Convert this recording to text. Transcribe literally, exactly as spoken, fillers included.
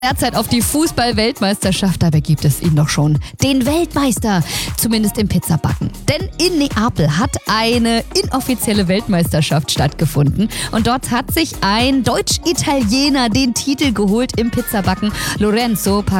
Derzeit auf die Fußball-Weltmeisterschaft, dabei gibt es ihn doch schon. Den Weltmeister, zumindest im Pizzabacken. Denn in Neapel hat eine inoffizielle Weltmeisterschaft stattgefunden und dort hat sich ein Deutsch-Italiener den Titel geholt im Pizzabacken. Lorenzo